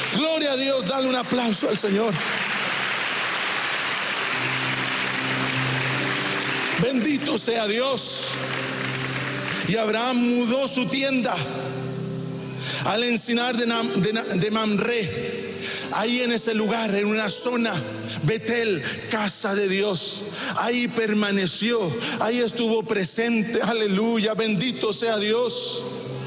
Gloria a Dios, dale un aplauso al Señor. Bendito sea Dios. Y Abraham mudó su tienda al encinar de Mamre. Ahí en ese lugar, en una zona, Betel, casa de Dios. Ahí permaneció, ahí estuvo presente. Aleluya, bendito sea Dios.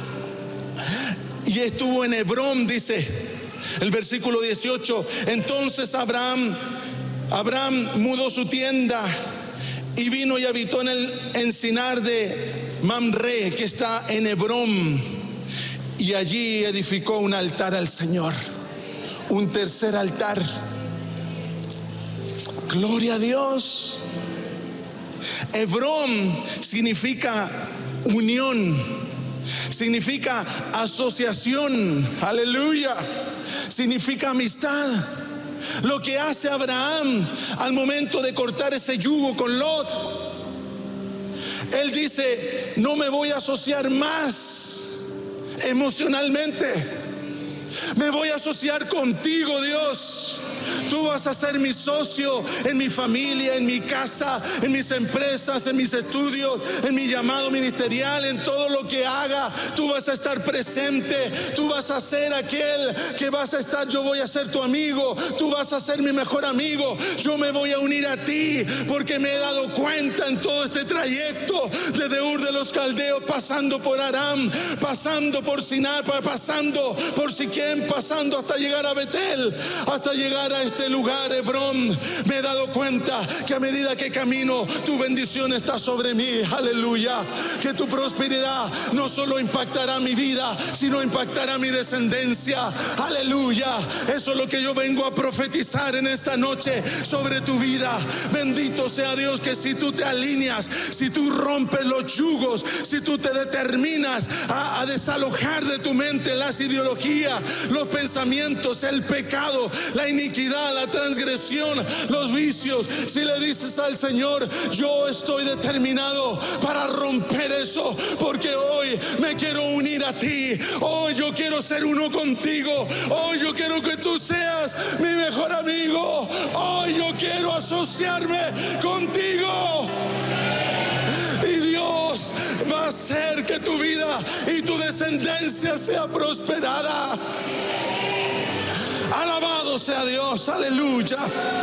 Y estuvo en Hebrón, dice el versículo 18. Entonces Abraham mudó su tienda y vino y habitó en el encinar de Mamre, que está en Hebrón. Y allí edificó un altar al Señor, un tercer altar. Gloria a Dios. Hebrón significa unión, significa asociación. Aleluya. Significa amistad. Lo que hace Abraham al momento de cortar ese yugo con Lot, él dice: no me voy a asociar más emocionalmente, me voy a asociar contigo, Dios. Tú vas a ser mi socio en mi familia, en mi casa, en mis empresas, en mis estudios, en mi llamado ministerial, en todo lo que haga. Tú vas a estar presente. Tú vas a ser aquel que vas a estar. Yo voy a ser tu amigo. Tú vas a ser mi mejor amigo. Yo me voy a unir a ti porque me he dado cuenta en todo este trayecto desde Ur de los Caldeos, pasando por Aram, pasando por Sinar, pasando por Siquem, pasando hasta llegar a Betel, hasta llegar a este lugar, Hebrón. Me he dado cuenta que a medida que camino, tu bendición está sobre mí. Aleluya. Que tu prosperidad no solo impactará mi vida, sino impactará mi descendencia. Aleluya. Eso es lo que yo vengo a profetizar en esta noche sobre tu vida. Bendito sea Dios, que si tú te alineas, si tú rompes los yugos, si tú te determinas a desalojar de tu mente las ideologías, los pensamientos, el pecado, la iniquidad, la transgresión, los vicios, si le dices al Señor: yo estoy determinado para romper eso, porque hoy me quiero unir a ti, hoy yo quiero ser uno contigo, hoy yo quiero que tú seas mi mejor amigo, hoy yo quiero asociarme contigo. Y Dios va a hacer que tu vida y tu descendencia sea prosperada. Alabado sea Dios, aleluya.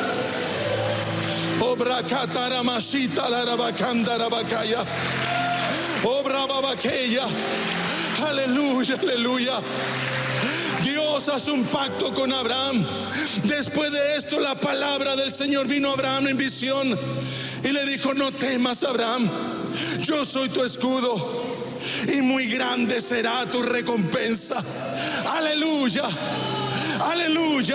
Obra cataramashita la rabacanda rabacaya. Obra babaqueya. Aleluya, aleluya. Dios hace un pacto con Abraham. Después de esto, la palabra del Señor vino a Abraham en visión y le dijo: no temas, Abraham, yo soy tu escudo y muy grande será tu recompensa. Aleluya. Aleluya,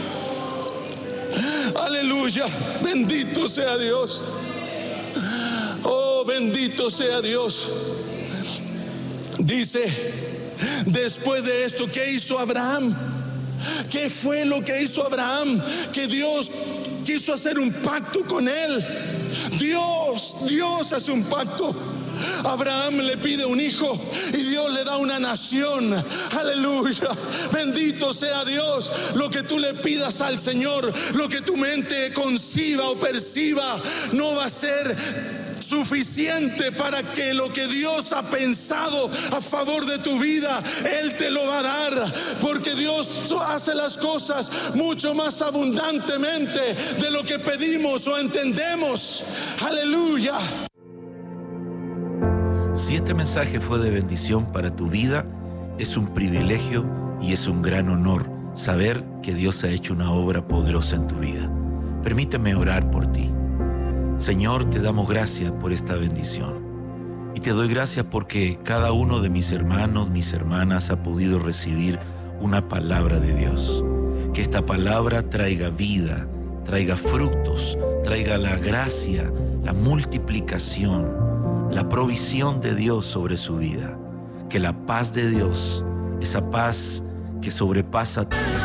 aleluya, bendito sea Dios. Oh, bendito sea Dios. Dice, después de esto, ¿qué hizo Abraham? ¿Qué fue lo que hizo Abraham? Que Dios quiso hacer un pacto con él. Dios hace un pacto. Abraham le pide un hijo y Dios le da una nación. Aleluya, bendito sea Dios. Lo que tú le pidas al Señor, lo que tu mente conciba o perciba, no va a ser suficiente para que lo que Dios ha pensado a favor de tu vida, Él te lo va a dar, porque Dios hace las cosas mucho más abundantemente de lo que pedimos o entendemos. Aleluya. Si este mensaje fue de bendición para tu vida, es un privilegio y es un gran honor saber que Dios ha hecho una obra poderosa en tu vida. Permíteme orar por ti. Señor, te damos gracias por esta bendición. Y te doy gracias porque cada uno de mis hermanos, mis hermanas ha podido recibir una palabra de Dios. Que esta palabra traiga vida, traiga frutos, traiga la gracia, la multiplicación, la provisión de Dios sobre su vida. Que la paz de Dios, esa paz que sobrepasa